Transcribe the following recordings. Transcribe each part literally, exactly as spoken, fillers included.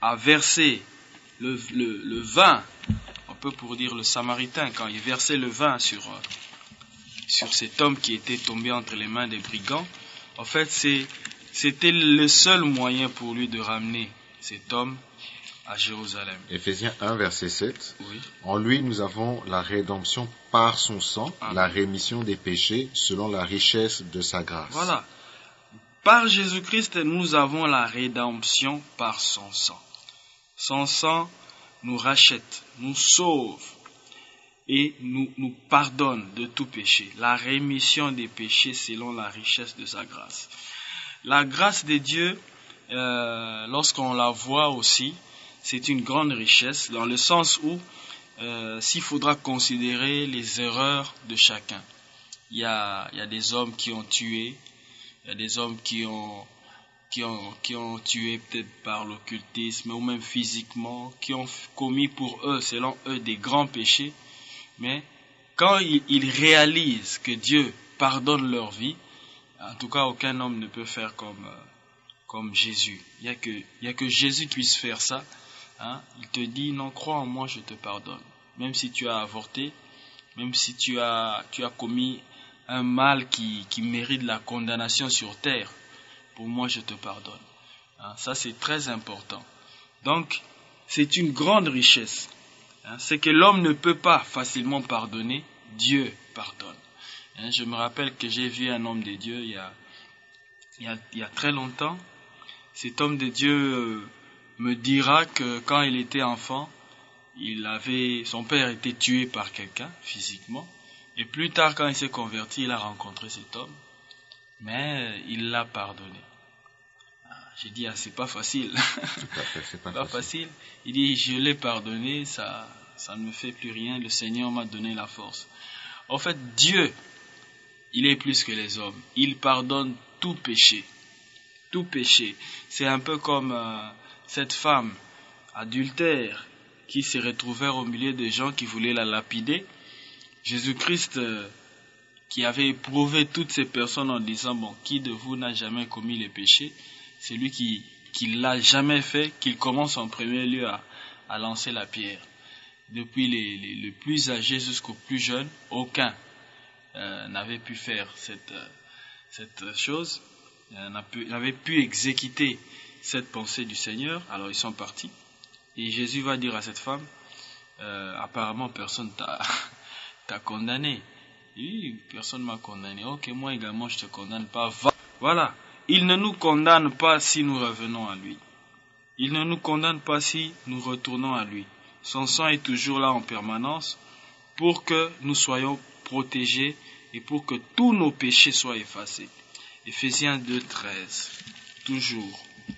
a versé le, le, le vin, on peut pour dire le Samaritain, quand il versait le vin sur, sur cet homme qui était tombé entre les mains des brigands, en fait, c'est, c'était le seul moyen pour lui de ramener cet homme à Jérusalem. Éphésiens un, verset sept. Oui. En lui, nous avons la rédemption par son sang, Amen. La rémission des péchés selon la richesse de sa grâce. Voilà. Par Jésus-Christ, nous avons la rédemption par son sang. Son sang nous rachète, nous sauve et nous, nous pardonne de tout péché. La rémission des péchés selon la richesse de sa grâce. La grâce de Dieu, euh, lorsqu'on la voit aussi, c'est une grande richesse dans le sens où euh, s'il faudra considérer les erreurs de chacun. Il y a, il y a des hommes qui ont tué, il y a des hommes qui ont, qui ont, qui ont tué peut-être par l'occultisme ou même physiquement, qui ont commis pour eux, selon eux, des grands péchés. Mais quand ils, ils réalisent que Dieu pardonne leur vie, en tout cas aucun homme ne peut faire comme, euh, comme Jésus. Il n'y a que, il y a que Jésus qui puisse faire ça. Hein? Il te dit, non, crois en moi, je te pardonne. Même si tu as avorté, même si tu as, tu as commis un mal qui, qui mérite la condamnation sur terre, pour moi, je te pardonne. Hein? Ça, c'est très important. Donc, c'est une grande richesse. Hein? C'est que l'homme ne peut pas facilement pardonner, Dieu pardonne. Hein? Je me rappelle que j'ai vu un homme de Dieu il y a, il y a, il y a très longtemps. Cet homme de Dieu euh, me dira que quand il était enfant, il avait, son père était tué par quelqu'un physiquement. Et plus tard, quand il s'est converti, il a rencontré cet homme. Mais il l'a pardonné. J'ai dit, ah, c'est pas facile. C'est pas, c'est pas, pas facile. facile. Il dit, je l'ai pardonné, ça, ça ne me fait plus rien. Le Seigneur m'a donné la force. En fait, Dieu, il est plus que les hommes. Il pardonne tout péché. Tout péché. C'est un peu comme euh, cette femme adultère qui s'est retrouvée au milieu des gens qui voulaient la lapider. Jésus-Christ, euh, qui avait éprouvé toutes ces personnes en disant, bon, qui de vous n'a jamais commis les péchés? C'est lui qui, qui l'a jamais fait, qu'il commence en premier lieu à, à lancer la pierre. Depuis les, les, le plus âgé jusqu'au plus jeune, aucun euh, n'avait pu faire cette, euh, cette chose, euh, n'avait pu exécuter cette pensée du Seigneur. Alors ils sont partis. Et Jésus va dire à cette femme, euh, apparemment personne t'a, t'a condamné. Oui, personne m'a condamné. Ok, moi également je te condamne pas. Va. Voilà. Il ne nous condamne pas si nous revenons à lui. Il ne nous condamne pas si nous retournons à lui. Son sang est toujours là en permanence pour que nous soyons protégés et pour que tous nos péchés soient effacés. Éphésiens deux, treize. Toujours.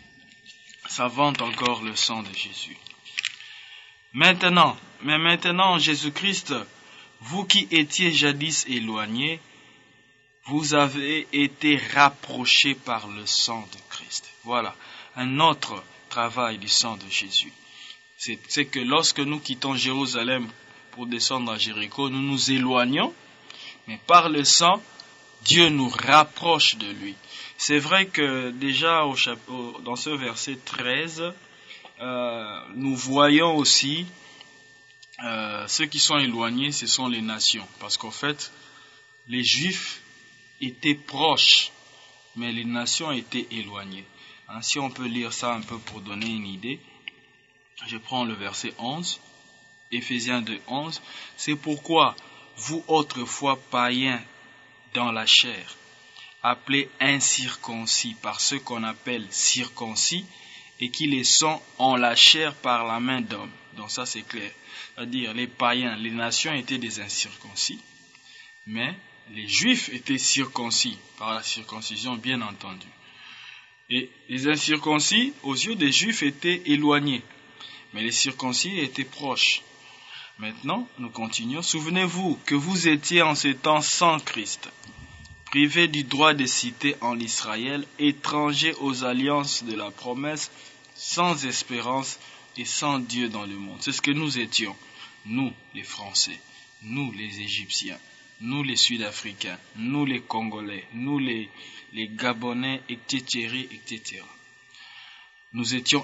Ça vante encore le sang de Jésus. Maintenant, mais maintenant, Jésus-Christ, vous qui étiez jadis éloignés, vous avez été rapprochés par le sang de Christ. Voilà, un autre travail du sang de Jésus. C'est, c'est que lorsque nous quittons Jérusalem pour descendre à Jéricho, nous nous éloignons, mais par le sang, Dieu nous rapproche de lui. C'est vrai que déjà au chapitre, dans ce verset treize, euh, nous voyons aussi euh, ceux qui sont éloignés, ce sont les nations. Parce qu'en fait, les Juifs étaient proches, mais les nations étaient éloignées. Hein, si on peut lire ça un peu pour donner une idée, je prends le verset onze, Éphésiens deux, onze. C'est pourquoi vous autrefois païens dans la chair, appelés incirconcis par ceux qu'on appelle circoncis, et qui les sont en la chair par la main d'homme. Donc ça c'est clair. C'est-à-dire les païens, les nations étaient des incirconcis, mais les juifs étaient circoncis par la circoncision bien entendu. Et les incirconcis, aux yeux des juifs, étaient éloignés, mais les circoncis étaient proches. Maintenant, nous continuons. Souvenez-vous que vous étiez en ces temps sans Christ, privés du droit de cité en Israël, étrangers aux alliances de la promesse, sans espérance et sans Dieu dans le monde. C'est ce que nous étions, nous les Français, nous les Égyptiens, nous les Sud-Africains, nous les Congolais, nous les, les Gabonais, et cetera, et cetera. Nous étions